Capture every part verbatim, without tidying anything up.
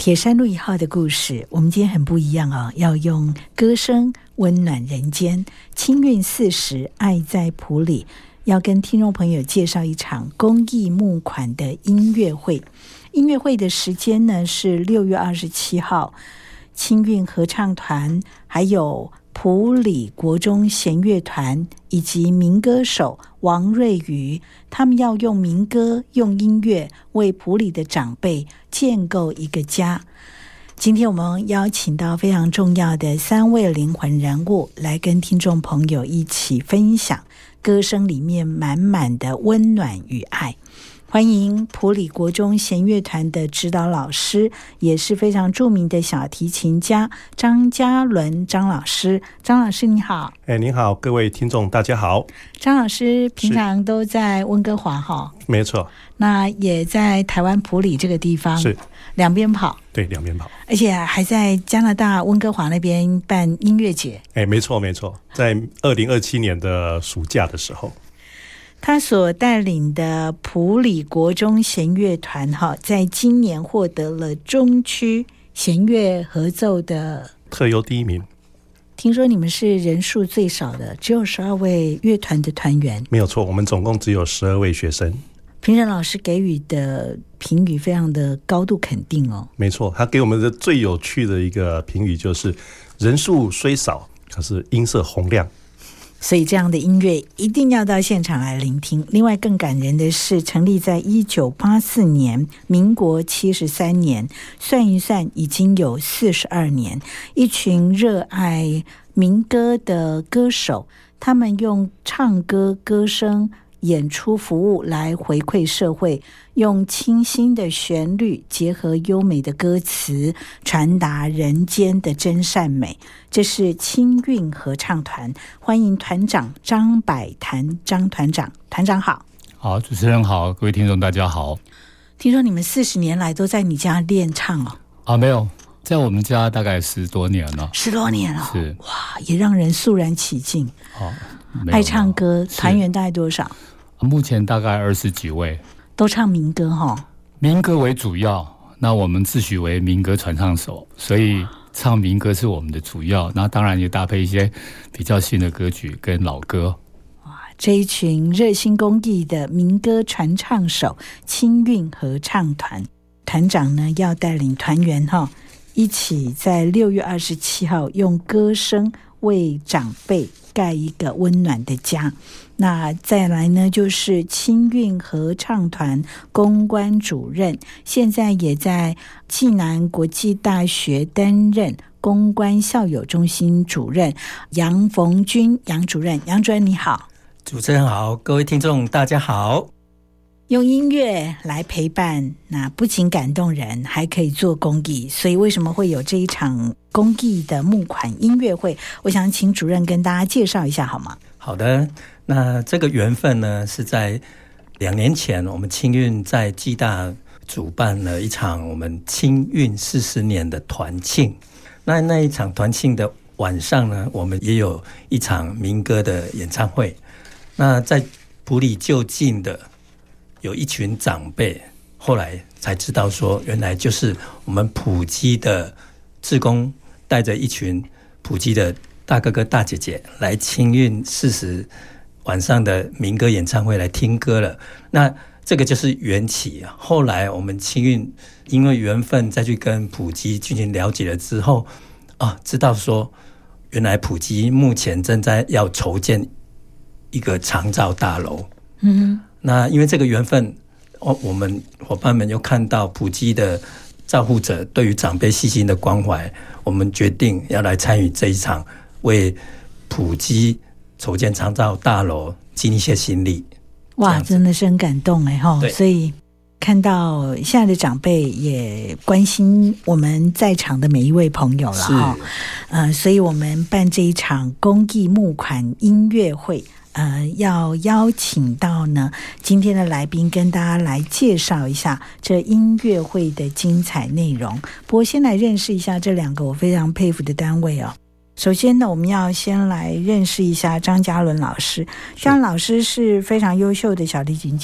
铁山路一号的故事，我们今天很不一样啊、哦，要用歌声温暖人间。清韵四十，爱在埔里，要跟听众朋友介绍一场公益募款的音乐会。音乐会的时间呢是六月二十七号，清韵合唱团还有埔里国中弦乐团以及民歌手王瑞瑜，他们要用民歌用音乐为埔里的长辈建构一个家。今天我们邀请到非常重要的三位灵魂人物来跟听众朋友一起分享歌声里面满满的温暖与爱。欢迎埔里国中弦乐团的指导老师，也是非常著名的小提琴家张嘉伦张老师。张老师你好。 哎，您好，各位听众大家好。 张老师平常都在温哥华哈？ 没错。 那也在台湾埔里这个地方，是两边跑。对， 两边跑， 而且还在加拿大温哥华那边办音乐节。 哎，没错没错，在二零二七年的暑假的时候。 他所带领的埔里国中弦乐团哈，在今年获得了中区弦乐合奏的特优第一名。 听说你们是人数最少的，只有十二位乐团的团员。 没有错，我们总共只有十二位学生。 评审老师给予的评语非常的高度肯定哦。 没错，他给我们的最有趣的一个评语就是人数虽少，可是音色洪亮。 所以这样的音乐一定要到现场来聆听。另外更感人的是，成立在一九八四年，民国七十三年，算一算已经有四十二年。一群热爱民歌的歌手，他们用唱歌、歌声、演出服务来回馈社会，用清新的旋律结合优美的歌词，传达人间的真善美。这是清韵合唱团，欢迎团长张百潭张团长。团长好。 好，主持人好，各位听众大家好。 听说你们四十年来都在你家练唱哦？ 啊，没有，在我们家大概十多年了。 十多年了， 是哇，也让人肃然起敬。 好， 爱唱歌，团员大概多少？ 目前大概二十几位， 都唱民歌哈、哦。 民歌为主要，那我们自诩为民歌传唱手，所以唱民歌是我们的主要。那当然也搭配一些比较新的歌曲跟老歌。 哇，这一群热心公益的民歌传唱手清韵合唱团团长呢，要带领团员哈、哦，一起在六月二十七号用歌声为长辈盖一个温暖的家。那再来呢，就是清韵合唱团公关主任，现在也在暨南国际大学担任公关校友中心主任杨逢军杨主任。杨主任你好。 主持人好，各位听众大家好。 用音乐来陪伴，那不仅感动人，还可以做公益。所以为什么会有这一场公益的募款音乐会？我想请主任跟大家介绍一下好吗？ 好的，那这个缘分呢，是在两年前，我们清韵在暨大主办了一场我们清韵四十年的团庆。那那一场团庆的晚上呢，我们也有一场民歌的演唱会。那在埔里就近的有一群长辈，后来才知道说，原来就是我们埔基的志工带着一群埔基的大哥哥大姐姐来清韵四十晚上的民歌演唱会来听歌了。那这个就是缘起。后来我们清韵因为缘分再去跟埔基进行了解了之后啊，知道说原来埔基目前正在要筹建一个长照大楼。嗯，那因为这个缘分，我们伙伴们又看到埔基的照护者对于长辈细心的关怀，我们决定要来参与这一场，为埔基筹建长照大楼尽一些心力。 哇，真的是很感动哎哈！所以看到现在的长辈也关心我们在场的每一位朋友了哈。呃，所以我们办这一场公益募款音乐会。呃，要邀请到呢今天的来宾跟大家来介绍一下这音乐会的精彩内容。不过先来认识一下这两个我非常佩服的单位哦。首先呢，我们要先来认识一下张嘉伦老师。张老师是非常优秀的小提琴家。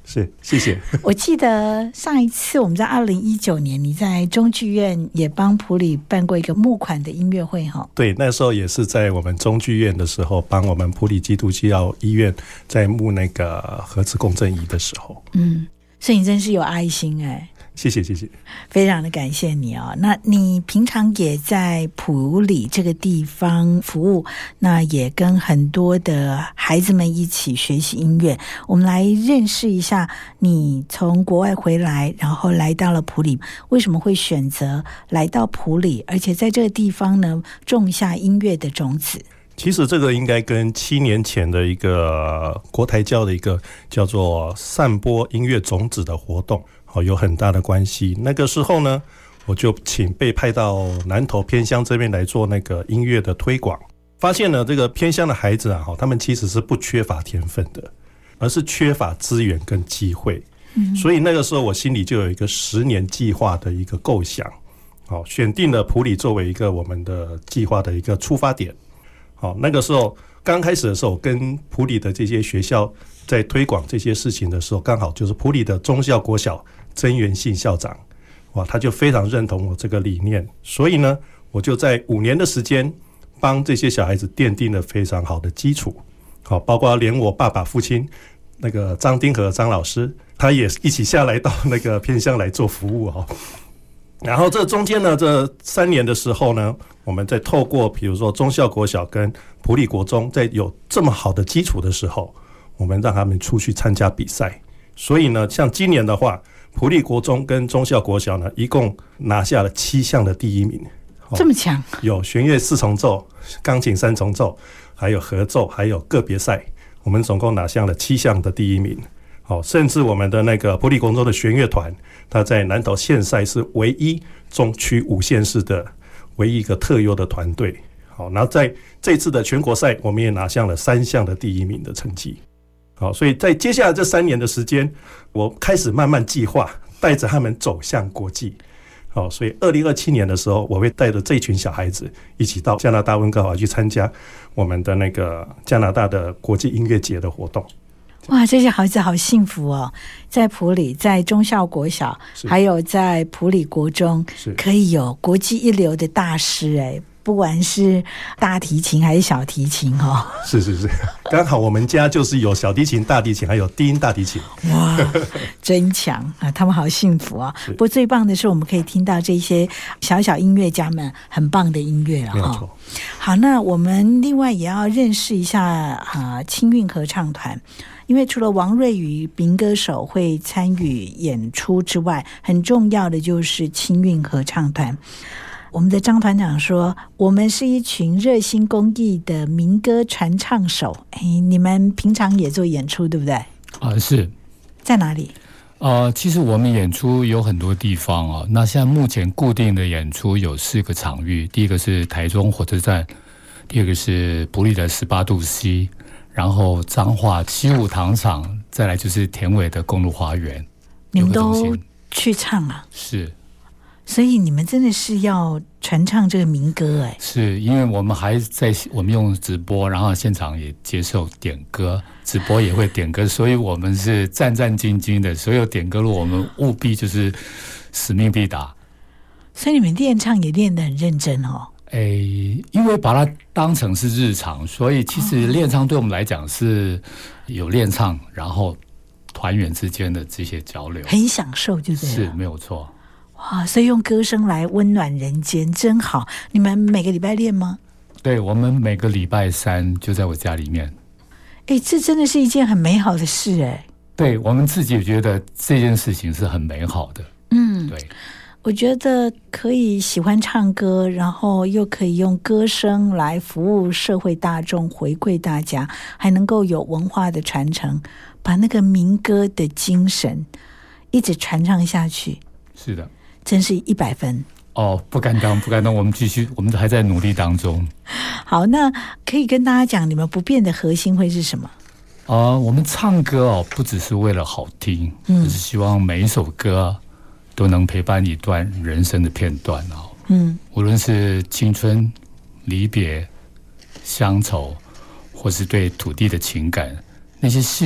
是，谢谢。 我记得上一次我们在二零一九年，你在中剧院也帮埔里办过一个募款的音乐会哈。 对，那时候也是在我们中剧院的时候，帮我们埔里基督教医院在募那个核磁共振仪的时候。 嗯，所以你真是有爱心哎。 谢谢谢谢， 非常的感谢你哦。那你平常也在埔里这个地方服务，那也跟很多的孩子们一起学习音乐。我们来认识一下你从国外回来，然后来到了埔里，为什么会选择来到埔里，而且在这个地方呢种下音乐的种子？ 其实这个应该跟七年前的一个国台教的一个叫做散播音乐种子的活动有很大的关系。那个时候呢，我就请被派到南投偏乡这边来做那个音乐的推广，发现了这个偏乡的孩子啊，他们其实是不缺乏天分的，而是缺乏资源跟机会。嗯，所以那个时候我心里就有一个十年计划的一个构想，好，选定了埔里作为一个我们的计划的一个出发点。好，那个时候刚开始的时候，跟埔里的这些学校在推广这些事情的时候，刚好就是埔里的忠孝国小曾元信校长，哇，他就非常认同我这个理念，所以呢，我就在五年的时间帮这些小孩子奠定了非常好的基础。好，包括连我爸爸父亲那个张丁和张老师，他也一起下来到那个偏乡来做服务哈。然后这中间呢，这三年的时候呢，我们在透过比如说忠孝国小跟埔里国中，在有这么好的基础的时候，我们让他们出去参加比赛。所以呢，像今年的话，埔里国中跟忠孝国小呢，一共拿下了七项的第一名。 这么强？ 有弦乐四重奏、钢琴三重奏，还有合奏，还有个别赛，我们总共拿下了七项的第一名。好，甚至我们的那个埔里国中的弦乐团，他在南投县赛是唯一中区五县市的唯一一个特优的团队。好，然后在这次的全国赛，我们也拿下了三项的第一名的成绩。好，所以在接下来这三年的时间，我开始慢慢计划，带着他们走向国际。好，所以二零二七年的时候，我会带着这群小孩子一起到加拿大温哥华去参加我们的那个加拿大的国际音乐节的活动。 哇，这些孩子好幸福哦，在埔里，在忠孝国小，还有在埔里国中，可以有国际一流的大师哎，不管是大提琴还是小提琴哦。 是是是，刚好我们家就是有小提琴、大提琴还有低音大提琴。 哇，真强啊！他们好幸福啊！不过最棒的是，我们可以听到这些小小音乐家们很棒的音乐了哈。 没有错。 好，那我们另外也要认识一下啊，清韵合唱团。因为除了王瑞宇民歌手会参与演出之外，很重要的就是清韵合唱团。我们的张团长说，我们是一群热心公益的民歌传唱手。哎，你们平常也做演出对不对？ 啊，是在哪里？ 呃，其实我们演出有很多地方啊。那现在目前固定的演出有四个场域，第一个是台中火车站，第二个是埔里的十八度 C，然后彰化七五糖厂，再来就是田尾的公路花园。 你们都去唱啊？ 是， 所以你们真的是要传唱这个民歌哎。 是因为我们还在我们用直播，然后现场也接受点歌，直播也会点歌，所以我们是战战兢兢的。所有点歌路我们务必就是使命必达。 所以你们练唱也练得很认真哦。 诶，因为把它当成是日常，所以其实练唱对我们来讲是有练唱，然后团员之间的这些交流， 很享受，就对了， 是没有错。 哇，所以用歌声来温暖人间，真好。你们每个礼拜练吗？ 对，我们每个礼拜三就在我家里面。 哎，这真的是一件很美好的事哎。 对，我们自己觉得这件事情是很美好的。 嗯， 对。 我觉得可以喜欢唱歌，然后又可以用歌声来服务社会大众，回馈大家，还能够有文化的传承，把那个民歌的精神一直传唱下去。 是的， 真是一百分。 哦，不敢当，不敢当，我们继续，我们还在努力当中。 好，那可以跟大家讲，你们不变的核心会是什么？ 呃，我们唱歌哦，不只是为了好听，嗯，只是希望每一首歌都能陪伴一段人生的片段哦。嗯，无论是青春、离别、乡愁，或是对土地的情感，那些细微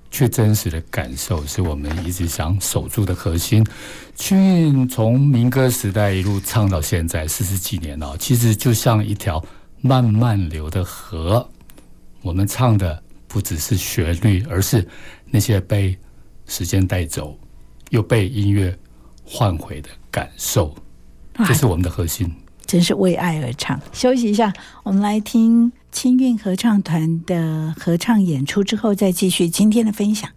却真实的感受，是我们一直想守住的核心。青韵从民歌时代一路唱到现在四十几年了，其实就像一条慢慢流的河。我们唱的不只是旋律，而是那些被时间带走又被音乐换回的感受，这是我们的核心。 真是为爱而唱。休息一下，我们来听青韵合唱团的合唱演出之后，再继续今天的分享。